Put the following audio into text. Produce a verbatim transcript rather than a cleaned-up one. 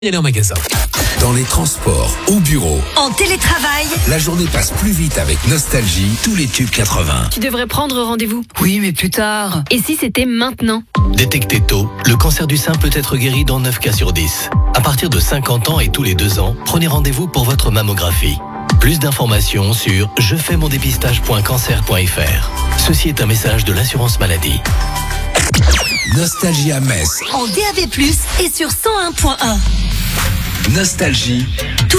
Et aller en magasin. Dans les transports, au bureau, en télétravail, la journée passe plus vite avec Nostalgie, tous les tubes quatre-vingts. Tu devrais prendre rendez-vous. Oui, mais plus tard. Et si c'était maintenant? Détecté tôt, le cancer du sein peut être guéri dans neuf cas sur dix. À partir de cinquante ans et tous les deux ans, prenez rendez-vous pour votre mammographie. Plus d'informations sur je fais mon dépistage point cancer point f r. Ceci est un message de l'assurance maladie. Nostalgie à Metz. En D A B plus, et sur cent un point un. Nostalgie. Tous